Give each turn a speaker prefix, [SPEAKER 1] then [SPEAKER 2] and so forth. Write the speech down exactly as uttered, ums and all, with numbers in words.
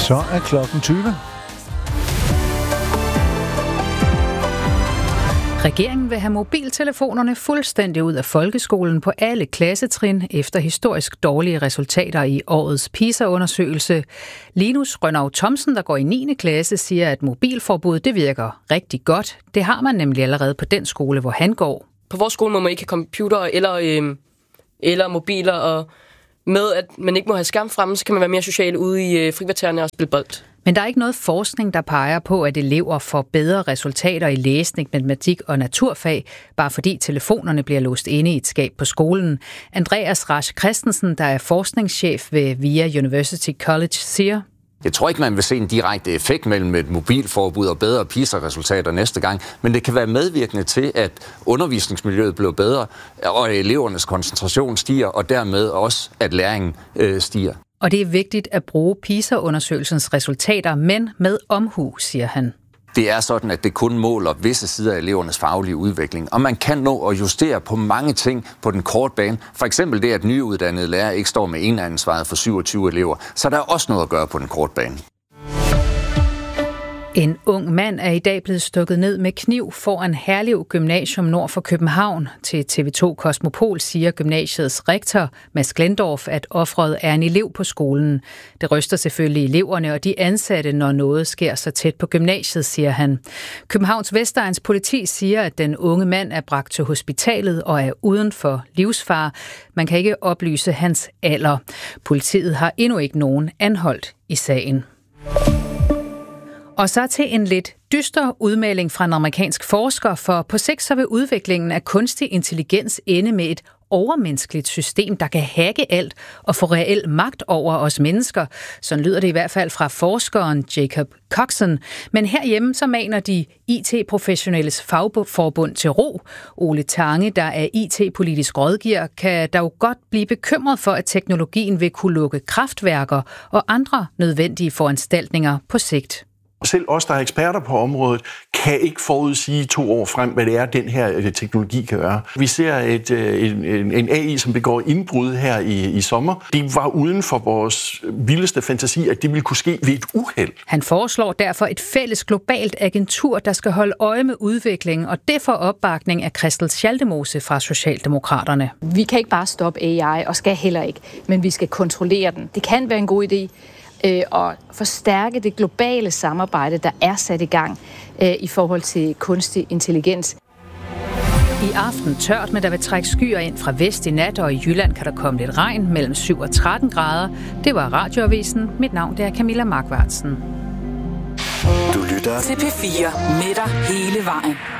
[SPEAKER 1] Så er klokken tyve.
[SPEAKER 2] Regeringen vil have mobiltelefonerne fuldstændig ud af folkeskolen på alle klassetrin efter historisk dårlige resultater i årets PISA-undersøgelse. Linus Rønnaug Thomsen, der går i niende klasse, siger, at mobilforbud det virker rigtig godt. Det har man nemlig allerede på den skole, hvor han går.
[SPEAKER 3] På vores skole må man ikke have computer eller, øh, eller mobiler, og med at man ikke må have skærm fremme, så kan man være mere social ude i øh, frikvartererne og spille bold.
[SPEAKER 2] Men der er ikke noget forskning, der peger på, at elever får bedre resultater i læsning, matematik og naturfag, bare fordi telefonerne bliver låst inde i et skab på skolen. Andreas Rasch Christensen, der er forskningschef ved VIA University College, siger:
[SPEAKER 4] Jeg tror ikke, man vil se en direkte effekt mellem et mobilforbud og bedre PISA-resultater næste gang, men det kan være medvirkende til, at undervisningsmiljøet bliver bedre, og elevernes koncentration stiger, og dermed også, at læringen øh, stiger.
[SPEAKER 2] Og det er vigtigt at bruge PISA-undersøgelsens resultater, men med omhu, siger han.
[SPEAKER 4] Det er sådan, at det kun måler visse sider af elevernes faglige udvikling, og man kan nå at justere på mange ting på den korte bane. For eksempel det, at nyuddannede lærere ikke står med eneansvaret for syvogtyve elever, så der er også noget at gøre på den korte bane.
[SPEAKER 2] En ung mand er i dag blevet stukket ned med kniv foran Herlev Gymnasium nord for København. Til T V to Kosmopol siger gymnasiets rektor, Mads Glendorf, at offeret er en elev på skolen. Det ryster selvfølgelig eleverne og de ansatte, når noget sker så tæt på gymnasiet, siger han. Københavns Vestegns politi siger, at den unge mand er bragt til hospitalet og er uden for livsfare. Man kan ikke oplyse hans alder. Politiet har endnu ikke nogen anholdt i sagen. Og så til en lidt dyster udmelding fra en amerikansk forsker, for på sigt så vil udviklingen af kunstig intelligens ende med et overmenneskeligt system, der kan hacke alt og få reel magt over os mennesker. Sådan lyder det i hvert fald fra forskeren Jacob Coxon. Men herhjemme så maner de I T-professionelles fagforbund til ro. Ole Tange, der er I T-politisk rådgiver, kan dog godt blive bekymret for, at teknologien vil kunne lukke kraftværker og andre nødvendige foranstaltninger på sigt.
[SPEAKER 5] Selv os, der er eksperter på området, kan ikke forudsige to år frem, hvad det er, den her teknologi kan gøre. Vi ser et, en, en A I, som begår indbrud her i, i sommer. Det var uden for vores vildeste fantasi, at det ville kunne ske ved et uheld.
[SPEAKER 2] Han foreslår derfor et fælles globalt agentur, der skal holde øje med udviklingen, og det får opbakning af Christel Schaldemose fra Socialdemokraterne.
[SPEAKER 6] Vi kan ikke bare stoppe A I, og skal heller ikke, men vi skal kontrollere den. Det kan være en god idé og forstærke det globale samarbejde, der er sat i gang øh, i forhold til kunstig intelligens.
[SPEAKER 2] I aften tørt, men der vil trække skyer ind fra vest i nat, og i Jylland kan der komme lidt regn mellem syv og tretten grader. Det var Radioavisen. Mit navn det er Camilla Markvartsen.
[SPEAKER 7] Du lytter til P fire med dig hele vejen.